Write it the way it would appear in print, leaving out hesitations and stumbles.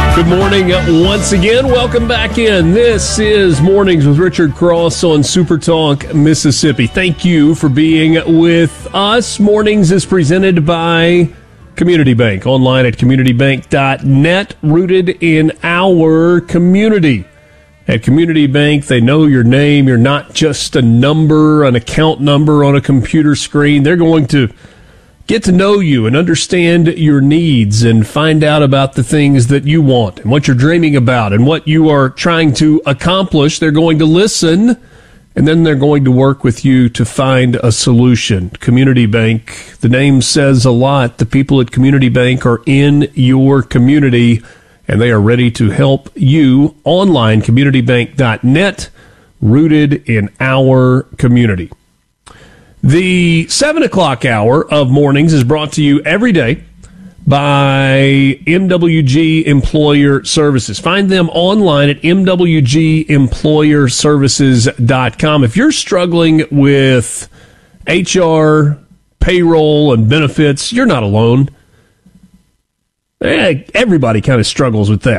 Good morning once again. Welcome back in. This is Mornings with Richard Cross on Super Talk, Mississippi. Thank you for being with us. Mornings is presented by Community Bank, online at communitybank.net, rooted in our community. At Community Bank, they know your name. You're not just a number, an account number on a computer screen. They're going to get to know you and understand your needs and find out about the things that you want and what you're dreaming about and what you are trying to accomplish. They're going to listen, and then they're going to work with you to find a solution. Community Bank, the name says a lot. The people at Community Bank are in your community, and they are ready to help you online, communitybank.net, rooted in our community. The 7 o'clock hour of Mornings is brought to you every day by MWG Employer Services. Find them online at mwgemployerservices.com. If you're struggling with HR, payroll, and benefits, you're not alone. Everybody kind of struggles with that.